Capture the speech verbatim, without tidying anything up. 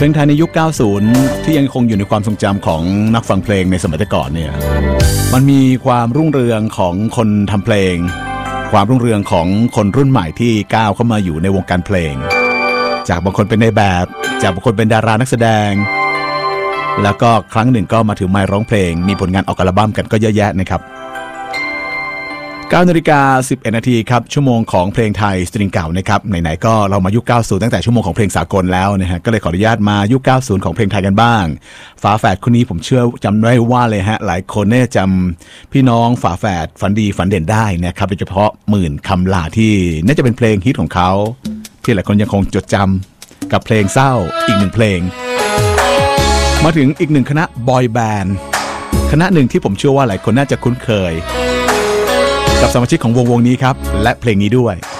ลงไทยในยุค เก้าสิบ ที่ยังคงอยู่ในความทรงจำของนักฟังเพลงในสมัยแต่ก่อนเนี่ยมันมีความรุ่งเรืองของคนทำเพลงความรุ่งเรืองของคนรุ่นใหม่ที่ก้าวเข้ามาอยู่ในวงการเพลงจากบางคนเป็นในแบบจากบางคนเป็นดารานักแสดงแล้วก็ครั้งหนึ่งก็มาถือไมค์ร้องเพลงมีผลงานออกอัลบั้มกันก็เยอะแยะนะครับเก้านาฬิกาสิบเอ็ดนาทีครับชั่วโมงของเพลงไทยสตริงเก่านะครับไหนๆก็เรามายุคเก้าสิบตั้งแต่ชั่วโมงของเพลงสากลแล้วนะฮะก็เลยขออนุญาตมายุคเก้าสิบของเพลงไทยกันบ้างฝาแฝดคนนี้ผมเชื่อจำได้ว่าเลยฮะหลายคนเนี่ยจำพี่น้องฝาแฝดฝันดีฝันเด่นได้นะครับโดยเฉพาะหมื่นคำลาที่น่าจะเป็นเพลงฮิตของเขาที่หลายคนยังคงจดจำกับเพลงเศร้าอีกหนึ่งเพลงมาถึงอีกหนึ่งคณะบอยแบนด์คณะหนึ่งที่ผมเชื่อว่าหลายคนน่าจะคุ้นเคยกับสมาชิกของวงวงนี้ครับและเพลงนี้ด้วย